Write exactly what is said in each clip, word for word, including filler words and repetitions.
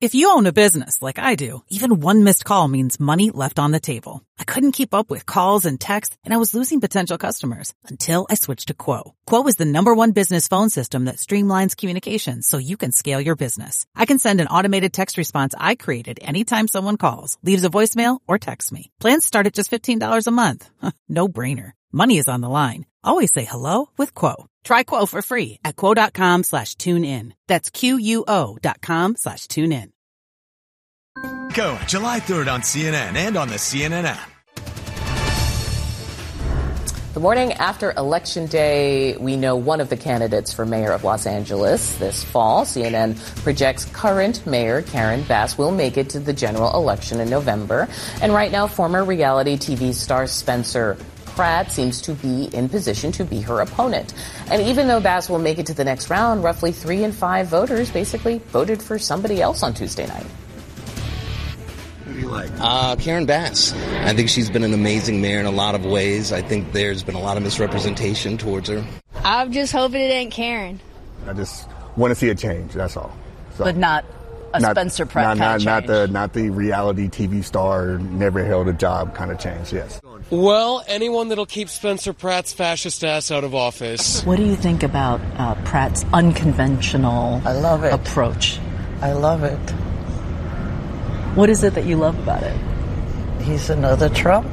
If you own a business like I do, even one missed call means money left on the table. I couldn't keep up with calls and texts, and I was losing potential customers until I switched to Quo. Quo is the number one business phone system that streamlines communications so you can scale your business. I can send an automated text response I created anytime someone calls, leaves a voicemail, or texts me. Plans start at just fifteen dollars a month. No brainer. Money is on the line. Always say hello with Quo. Try Quo for free at quo.com slash tune in. That's Q-U-O dot com slash tune in. Go July third on C N N and on the C N N app. The morning after Election Day, we know one of the candidates for mayor of Los Angeles this fall. C N N projects current mayor Karen Bass will make it to the general election in November. And right now, former reality T V star Spencer Pratt seems to be in position to be her opponent. And even though Bass will make it to the next round, roughly three in five voters basically voted for somebody else on Tuesday night. Who do you like? Uh, Karen Bass. I think she's been an amazing mayor in a lot of ways. I think there's been a lot of misrepresentation towards her. I'm just hoping it ain't Karen. I just want to see a change, that's all. So, but not a not, Spencer Pratt not, kind not, of not change. the Not the reality T V star, never held a job kind of change, yes. Well, anyone that'll keep Spencer Pratt's fascist ass out of office. What do you think about uh, Pratt's unconventional I love it. approach? I love it. What is it that you love about it? He's another Trump.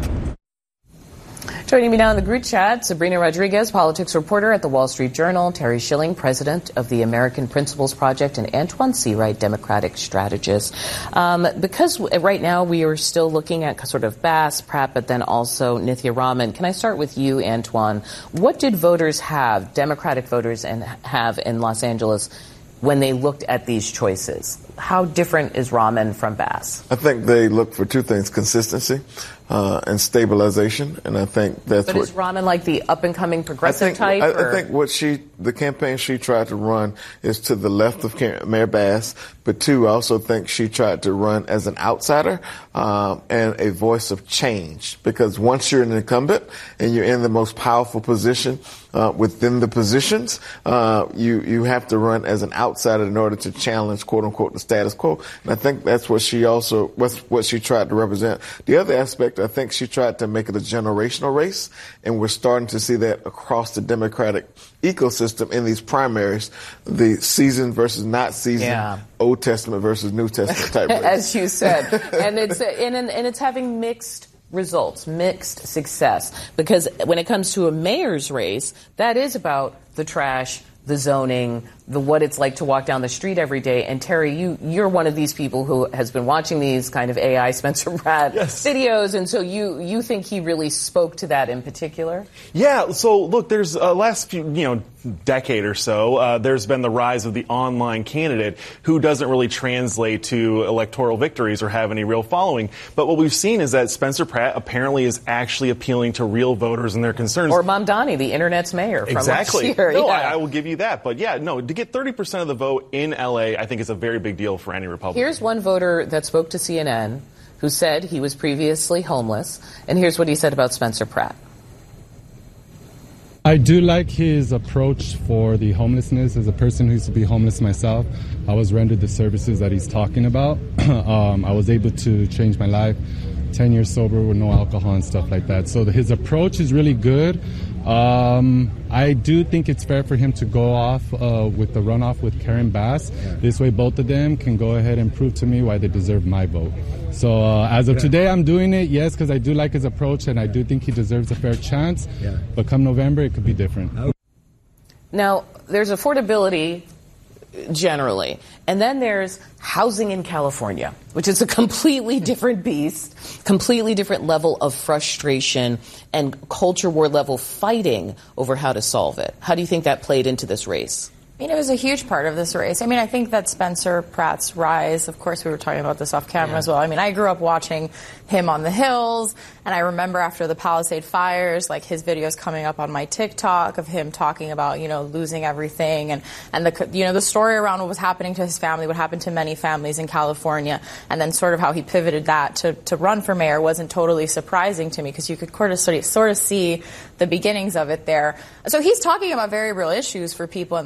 Joining me now in the group chat, Sabrina Rodriguez, politics reporter at the Wall Street Journal, Terry Schilling, president of the American Principles Project, and Antoine Seawright, Democratic strategist. Um, because right now we are still looking at sort of Bass, Pratt, but then also Nithya Raman. Can I start with you, Antoine? What did voters have, Democratic voters, and have in Los Angeles when they looked at these choices? How different is Raman from Bass? I think they look for two things: consistency uh, and stabilization. And I think that's but what. But is Raman like the up-and-coming progressive I think, type? I, or? I think what she, the campaign she tried to run is to the left of Mayor Bass. But two, I also think she tried to run as an outsider um, and a voice of change. Because once you're an incumbent and you're in the most powerful position uh, within the positions, uh, you you have to run as an outsider in order to challenge, quote unquote, the status quo. And I think that's what she also, what's what she tried to represent. The other aspect, I think she tried to make it a generational race, and we're starting to see that across the Democratic ecosystem in these primaries, the seasoned versus not seasoned, yeah. Old Testament versus New Testament type race. As you said. and it's and, and it's having mixed results, mixed success. Because when it comes to a mayor's race, that is about the trash, the zoning, the what it's like to walk down the street every day. And Terry, you, you're one of these people who has been watching these kind of A I Spencer Pratt yes. videos, and so you, you think he really spoke to that in particular? Yeah, so look, there's a uh, last few, you know, decade or so, uh, there's been the rise of the online candidate who doesn't really translate to electoral victories or have any real following. But what we've seen is that Spencer Pratt apparently is actually appealing to real voters and their concerns. Or Mamdani, the internet's mayor from exactly. last year. No, yeah. I, I will give you that. But yeah, no, to get thirty percent of the vote in L A, I think is a very big deal for any Republican. Here's one voter that spoke to C N N who said he was previously homeless. And here's what he said about Spencer Pratt. I do like his approach for the homelessness. As a person who used to be homeless myself, I was rendered the services that he's talking about. um, I was able to change my life, ten years sober with no alcohol and stuff like that. So the, his approach is really good. Um, I do think it's fair for him to go off uh, with the runoff with Karen Bass. Yeah. This way both of them can go ahead and prove to me why they deserve my vote. So uh, as of yeah. today, I'm doing it, yes, because I do like his approach and I do think he deserves a fair chance. Yeah. But come November, it could be different. Now, there's affordability generally, and then there's housing in California, which is a completely different beast, completely different level of frustration and culture war level fighting over how to solve it. How do you think that played into this race? I mean, it was a huge part of this race. I mean, I think that Spencer Pratt's rise, of course, we were talking about this off camera yeah. as well. I mean, I grew up watching him on the Hills, and I remember after the Palisade fires, like his videos coming up on my TikTok of him talking about, you know, losing everything and, and the, you know, the story around what was happening to his family, what happened to many families in California, and then sort of how he pivoted that to, to run for mayor wasn't totally surprising to me because you could sort of, sort of, sort of see the beginnings of it there. So he's talking about very real issues for people in Los Angeles.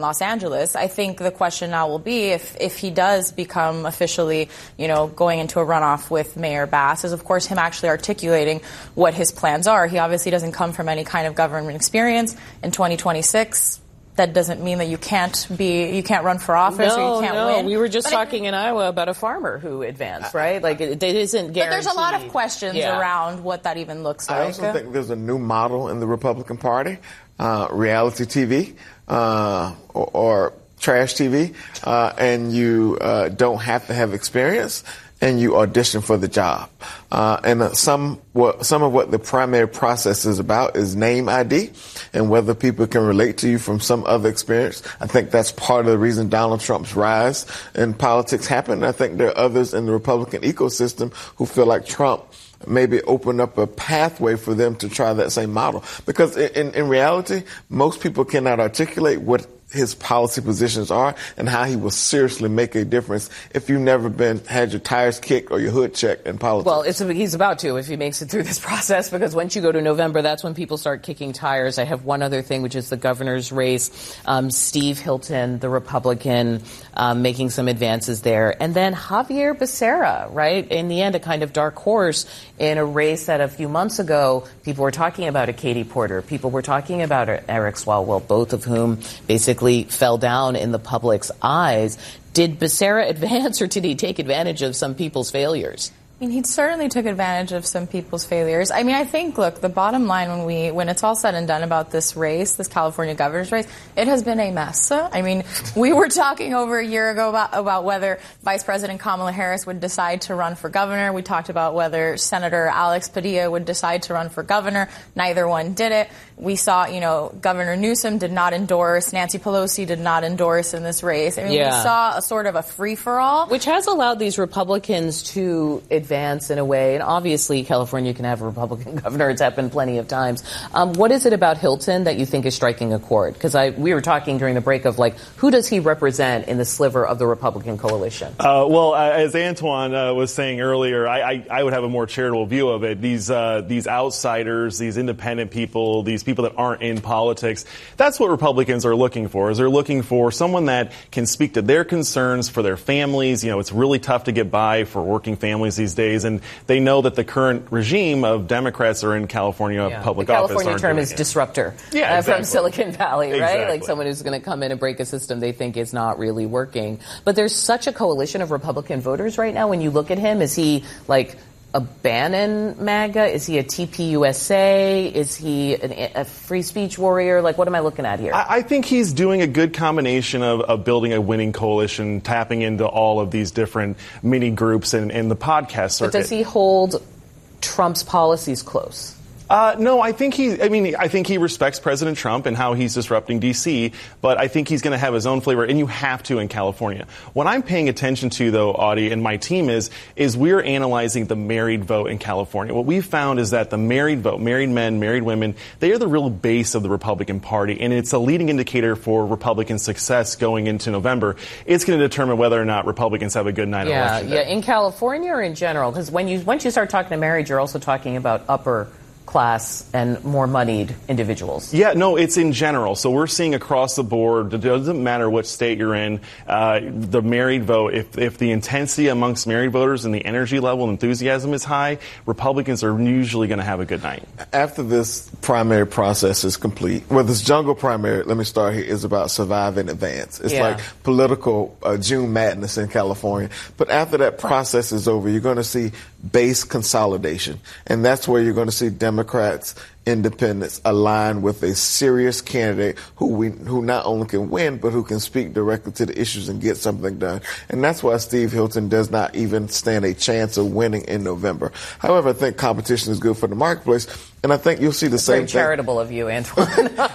Angeles. I think the question now will be if, if he does become officially, you know, going into a runoff with Mayor Bass, is of course him actually articulating what his plans are. He obviously doesn't come from any kind of government experience. In twenty twenty-six, that doesn't mean that you can't be, you can't run for office no, or you can't no. win. We were just but talking it, in Iowa about a farmer who advanced, right? Like it, it isn't guaranteed. But there's a lot of questions yeah. around what that even looks like. I also think there's a new model in the Republican Party, uh, reality T V, uh, or, or trash T V, uh, and you uh, don't have to have experience, and you audition for the job. Uh, and uh, some what, some of what the primary process is about is name I D and whether people can relate to you from some other experience. I think that's part of the reason Donald Trump's rise in politics happened. I think there are others in the Republican ecosystem who feel like Trump maybe open up a pathway for them to try that same model. Because in, in reality, most people cannot articulate what his policy positions are and how he will seriously make a difference if you've never been had your tires kicked or your hood checked in politics. Well, it's, he's about to if he makes it through this process, because once you go to November, that's when people start kicking tires. I have one other thing, which is the governor's race. Um, Steve Hilton, the Republican, um, making some advances there. And then Javier Becerra, right? In the end, a kind of dark horse in a race that a few months ago, people were talking about a Katie Porter. People were talking about Eric Swalwell, both of whom basically fell down in the public's eyes. Did Becerra advance, or did he take advantage of some people's failures? I mean, he certainly took advantage of some people's failures. I mean, I think, look, the bottom line when we, when it's all said and done about this race, this California governor's race, it has been a mess. I mean, we were talking over a year ago about, about whether Vice President Kamala Harris would decide to run for governor. We talked about whether Senator Alex Padilla would decide to run for governor. Neither one did it. We saw, you know, Governor Newsom did not endorse. Nancy Pelosi did not endorse in this race. I mean, yeah. we saw a sort of a free-for-all. Which has allowed these Republicans to advance in a way. And obviously, California can have a Republican governor. It's happened plenty of times. Um, what is it about Hilton that you think is striking a chord? Because I we were talking during the break of, like, who does he represent in the sliver of the Republican coalition? Uh, well, uh, as Antoine uh, was saying earlier, I, I, I would have a more charitable view of it. These uh, these outsiders, these independent people, these people that aren't in politics, that's what Republicans are looking for, is they're looking for someone that can speak to their concerns for their families. You know, it's really tough to get by for working families these days, and they know that the current regime of Democrats are in California yeah. public the office. California term is it. disruptor. Yeah, uh, exactly. From Silicon Valley, right? Exactly. Like someone who's going to come in and break a system they think is not really working. But there's such a coalition of Republican voters right now. When you look at him, is he like a Bannon MAGA? Is he a T P U S A? Is he an, a free speech warrior? Like, what am I looking at here? I, I think he's doing a good combination of, of building a winning coalition, tapping into all of these different mini groups and, and the podcast circuit. But does he hold Trump's policies close? Uh, no, I think he, I mean, I think he respects President Trump and how he's disrupting D C, but I think he's going to have his own flavor, and you have to in California. What I'm paying attention to, though, Audie, and my team is, is we're analyzing the married vote in California. What we've found is that the married vote, married men, married women, they are the real base of the Republican Party, and it's a leading indicator for Republican success going into November. It's going to determine whether or not Republicans have a good night yeah, election day. Yeah, in California or in general? Because when you, once you start talking to marriage, you're also talking about upper class and more moneyed individuals. Yeah, no, it's in general. So we're seeing across the board, it doesn't matter what state you're in, uh, the married vote, if, if the intensity amongst married voters and the energy level and enthusiasm is high, Republicans are usually going to have a good night. After this primary process is complete, well, this jungle primary, let me start here, is about survive and advance. It's yeah. like political uh, June madness in California. But after that process is over, you're going to see base consolidation. And that's where you're going to see Democrats, independents align with a serious candidate who we who not only can win, but who can speak directly to the issues and get something done. And that's why Steve Hilton does not even stand a chance of winning in November. However, I think competition is good for the marketplace. And I think you'll see the That's same very thing. charitable of you, Antoine.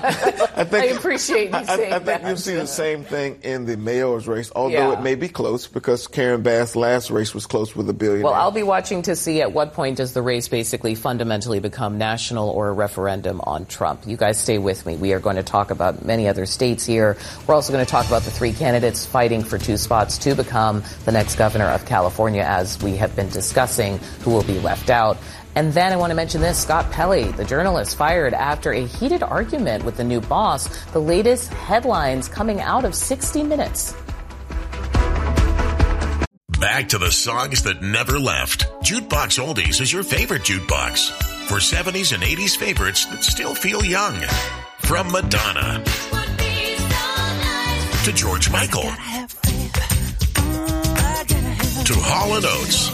I, think, I appreciate you saying I, I think that. you'll see the same thing in the mayor's race, although yeah. it may be close because Karen Bass' last race was close with a billionaire. Well, I'll be watching to see at what point does the race basically fundamentally become national or a referendum on Trump. You guys stay with me. We are going to talk about many other states here. We're also going to talk about the three candidates fighting for two spots to become the next governor of California, as we have been discussing who will be left out. And then I want to mention this. Scott Pelley, the journalist, fired after a heated argument with the new boss. The latest headlines coming out of sixty minutes. Back to the songs that never left. Jukebox Oldies is your favorite jukebox for seventies and eighties favorites that still feel young. From Madonna to George Michael to Hall and Oates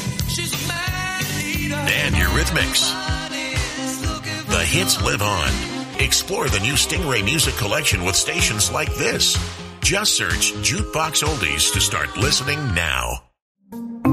and Eurythmics. The hits live on. Explore the new Stingray Music Collection with stations like this. Just search Jukebox Oldies to start listening now.